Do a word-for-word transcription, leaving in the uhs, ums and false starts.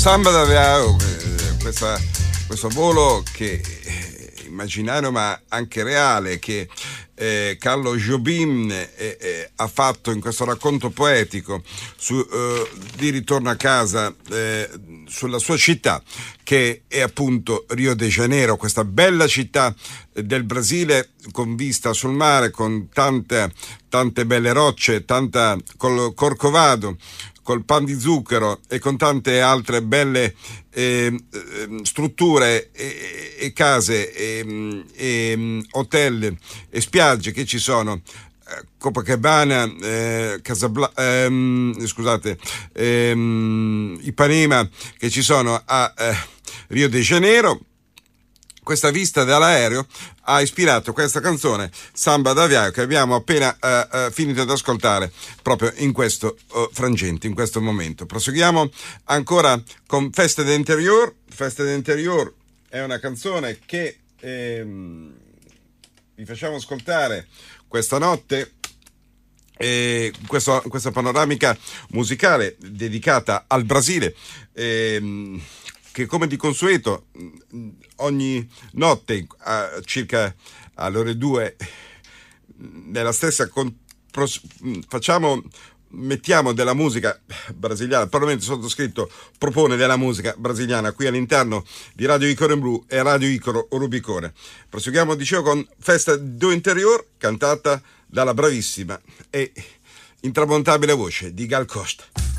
Samba d'Aviao, eh, questa, questo volo che eh, immaginario ma anche reale che eh, Carlo Jobim eh, eh, ha fatto in questo racconto poetico su, eh, di ritorno a casa eh, sulla sua città, che è appunto Rio de Janeiro, questa bella città del Brasile con vista sul mare, con tante, tante belle rocce, tanta col Corcovado, col Pan di Zucchero e con tante altre belle eh, strutture e, e case e, e hotel e spiagge che ci sono. Copacabana, eh, Casabla- ehm, scusate, ehm, Ipanema, che ci sono a eh, Rio de Janeiro. Questa vista dall'aereo ha ispirato questa canzone Samba d'Aviao che abbiamo appena eh, eh, finito di ascoltare proprio in questo eh, frangente, in questo momento. Proseguiamo ancora con Festa d'Interior. Festa d'Interior è una canzone che ehm, vi facciamo ascoltare questa notte. E questo, questa panoramica musicale dedicata al Brasile, ehm, che come di consueto ogni notte a circa alle ore due nella stessa con, pros, facciamo mettiamo della musica brasiliana, perlomeno sottoscritto propone della musica brasiliana qui all'interno di Radio Icaro in Blu e Radio Icaro Rubicone. Proseguiamo, dicevo, con Festa do Interior, cantata dalla bravissima e intramontabile voce di Gal Costa.